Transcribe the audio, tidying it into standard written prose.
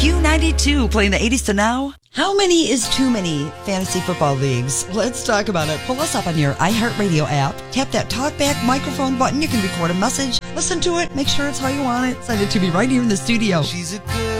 Q92 playing the 80s to now. How many is too many fantasy football leagues? Let's talk about it. Pull us up on your iHeartRadio app. Tap that talkback microphone button. You can record a message. Listen to it. Make sure it's how you want it. Send it to me right here in the studio. She's a good